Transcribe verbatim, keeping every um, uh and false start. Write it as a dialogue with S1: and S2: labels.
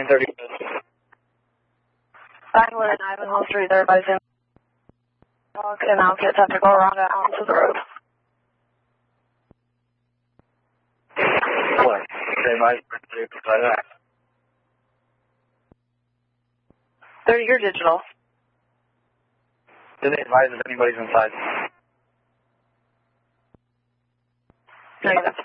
S1: nine thirty.
S2: Bangwood and Ivanhoe Street, they're by Zoom. And now get time to go around and out to the road.
S1: What? They might provide that.
S2: They're your digital.
S1: Did they advise if anybody's inside?
S2: Negative.